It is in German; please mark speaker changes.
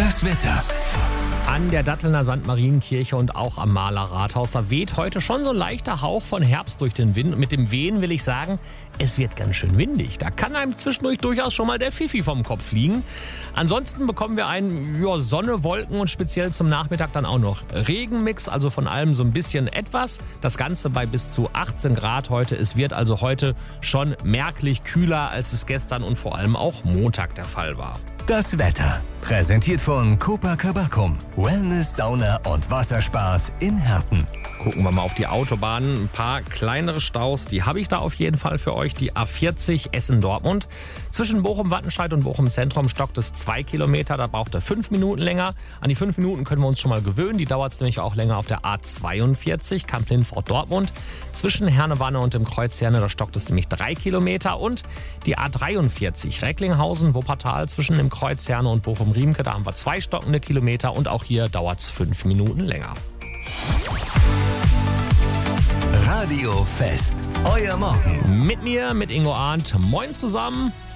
Speaker 1: Das Wetter.
Speaker 2: An der Dattelner St. Marienkirche und auch am Mahler Rathaus, da weht heute schon so ein leichter Hauch von Herbst durch den Wind. Mit dem Wehen will ich sagen, es wird ganz schön windig. Da kann einem zwischendurch durchaus schon mal der Pfiffi vom Kopf fliegen. Ansonsten bekommen wir einen Sonne, Wolken und speziell zum Nachmittag dann auch noch Regenmix, also von allem so ein bisschen etwas. Das Ganze bei bis zu 18 Grad heute. Es wird also heute schon merklich kühler, als es gestern und vor allem auch Montag der Fall war.
Speaker 1: Das Wetter. Präsentiert von Copacabana. Wellness, Sauna und Wasserspaß in Herten.
Speaker 2: Gucken wir mal auf die Autobahnen. Ein paar kleinere Staus, die habe ich da auf jeden Fall für euch. Die A40 Essen-Dortmund. Zwischen Bochum-Wattenscheid und Bochum-Zentrum stockt es 2 Kilometer. Da braucht er 5 Minuten länger. An die 5 Minuten können wir uns schon mal gewöhnen. Die dauert es nämlich auch länger auf der A42 Kamp-Lindfort-Dortmund. Zwischen Hernewanne und dem Kreuz Herne, da stockt es nämlich 3 Kilometer. Und die A43 Recklinghausen-Wuppertal zwischen dem Kreuz Herne und Bochum-Riemke. Da haben wir 2 stockende Kilometer und auch hier dauert es 5 Minuten länger.
Speaker 1: Radio Fest. Euer Morgen.
Speaker 2: Mit mir, mit Ingo Arndt. Moin zusammen.